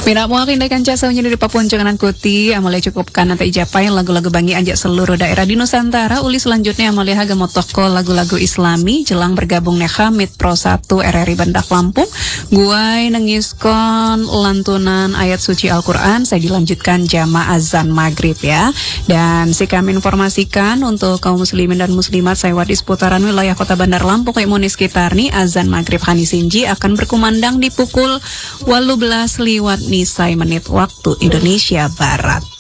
Pina mo kinday sahunya di Papua jangan kuti amale cukupkan nanti ijapai lagu-lagu bangi anjak seluruh daerah di Nusantara. Uli selanjutnya amale haga motoko lagu-lagu Islami jelang bergabung Neha Mit Pro 1 RRI Bandak Lampung. Guai nengiskon lantunan ayat suci Al-Quran. Saya dilanjutkan jama azan maghrib ya. Dan saya kami informasikan untuk kaum muslimin dan muslimat saya di seputaran wilayah kota Bandar Lampung kayak moni sekitar nih azan maghrib Hani Sinji akan berkumandang di pukul 18 liwat nisai menit waktu Indonesia Barat.